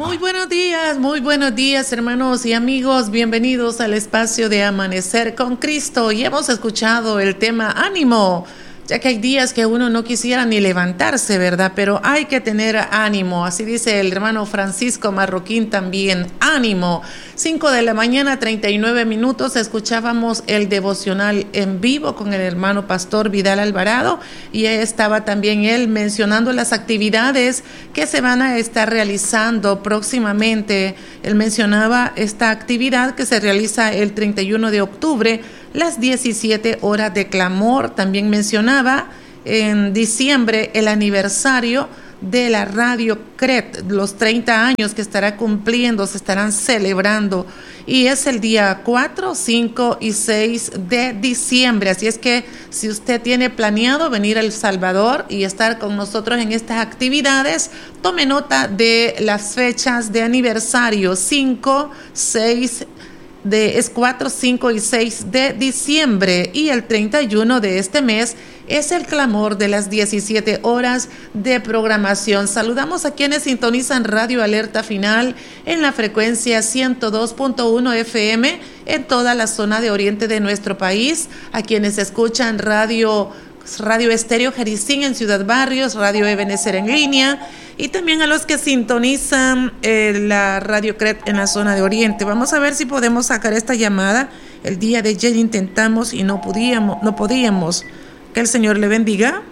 Muy buenos días, hermanos y amigos. Bienvenidos al espacio de Amanecer con Cristo. Y hemos escuchado el tema ánimo, ya que hay días que uno no quisiera ni levantarse, ¿verdad? Pero hay que tener ánimo. Así dice el hermano Francisco Marroquín también. Ánimo. 5 de la mañana, 39 minutos. Escuchábamos el devocional en vivo con el hermano pastor Vidal Alvarado. Y estaba también él mencionando las actividades que se van a estar realizando próximamente. Él mencionaba esta actividad que se realiza el 31 de octubre, las 17 horas de clamor. También mencionaba en diciembre el aniversario de la Radio CRET, los 30 años que estará cumpliendo, se estarán celebrando, y es el día 4, 5 y 6 de diciembre. Así es que si usted tiene planeado venir a El Salvador y estar con nosotros en estas actividades, tome nota de las fechas de aniversario: 5, 6, es 4, 5 y 6 de diciembre, y el 31 de este mes es el clamor de las 17 horas de programación. Saludamos a quienes sintonizan Radio Alerta Final en la frecuencia 102.1 FM en toda la zona de oriente de nuestro país, a quienes escuchan Radio Estéreo Jericín en Ciudad Barrios, Radio Ebenezer en línea, y también a los que sintonizan la Radio CRET en la zona de Oriente. Vamos a ver si podemos sacar esta llamada. El día de ayer intentamos y no podíamos. Que el Señor le bendiga.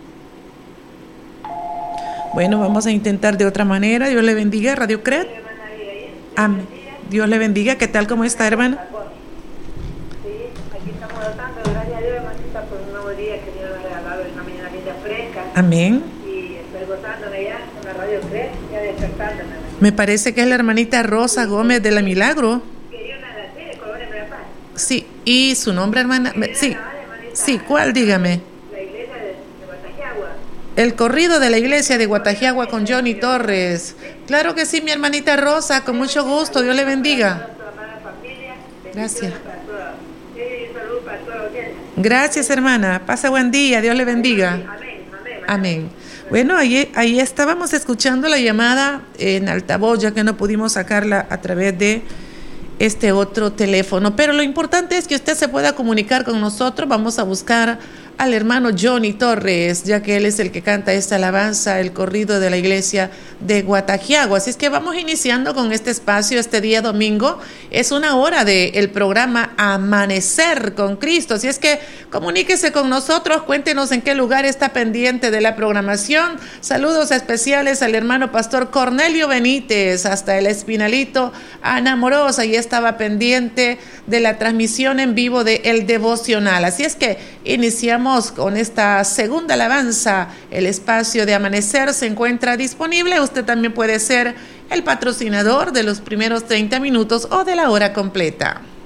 Bueno, vamos a intentar de otra manera. Dios le bendiga, Radio CRET. Amén. Dios le bendiga. ¿Qué tal? ¿Cómo está, hermana? Sí, aquí estamos orando. Gracias a Dios, hermanita, por un nuevo día que Dios nos ha regalado, una mañana linda, fresca. Amén. Y estoy gozándome ya con la Radio CRET, ya despertándome. Me parece que es la hermanita Rosa Gómez de la Milagro. Quería una de las de Colonia Nueva Paz. Sí, y su nombre, hermana. Sí, ¿cuál? Dígame. La iglesia de Guatajiagua. El corrido de la iglesia de Guatajiagua con Johnny Torres. Claro que sí, mi hermanita Rosa, con mucho gusto. Dios le bendiga. Gracias. Gracias, hermana. Pasa buen día. Dios le bendiga. Amén. Bueno, ahí estábamos escuchando la llamada en altavoz, ya que no pudimos sacarla a través de este otro teléfono, pero lo importante es que usted se pueda comunicar con nosotros. Vamos a buscar al hermano Johnny Torres, ya que él es el que canta esta alabanza, el corrido de la iglesia de Guatajiagua. Así es que vamos iniciando con este espacio este día domingo. Es una hora del programa Amanecer con Cristo. Así es que comuníquese con nosotros, cuéntenos en qué lugar está pendiente de la programación. Saludos especiales al hermano pastor Cornelio Benítez, hasta el Espinalito, Ana Morosa, y estaba pendiente de la transmisión en vivo de El Devocional. Así es que iniciamos con esta segunda alabanza. El espacio de Amanecer se encuentra disponible. Usted también puede ser el patrocinador de los primeros 30 minutos o de la hora completa.